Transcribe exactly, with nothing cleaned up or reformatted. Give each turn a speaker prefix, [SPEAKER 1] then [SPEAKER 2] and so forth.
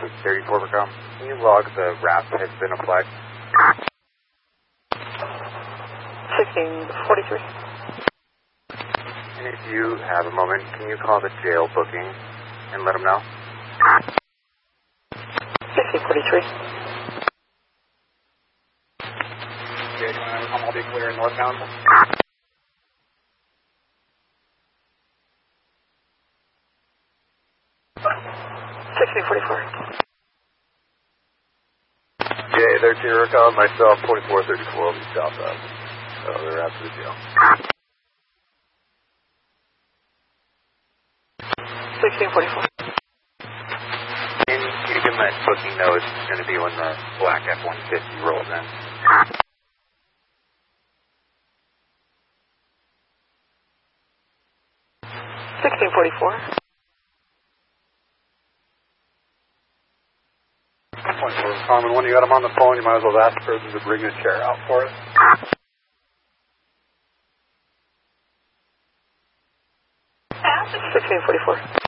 [SPEAKER 1] thirty-four Overcome. Can you log the wrap has been applied?
[SPEAKER 2] sixteen forty-three.
[SPEAKER 1] And if you have a moment, can you call the jail booking and let them know?
[SPEAKER 2] sixteen forty-three.
[SPEAKER 1] Okay, I'm all be clear in northbound.
[SPEAKER 2] sixteen forty-four.
[SPEAKER 1] Yeah, they're Cherokee, myself, twenty-four thirty-four will be southbound. So they're out to the jail.
[SPEAKER 2] sixteen forty-four.
[SPEAKER 1] And can you give them that booking know it's going to be when the black F one fifty rolls in?
[SPEAKER 2] sixteen forty-four.
[SPEAKER 1] Carmen, when you got them on the phone, you might as well ask the person to bring a chair out for us.
[SPEAKER 2] sixteen forty-four.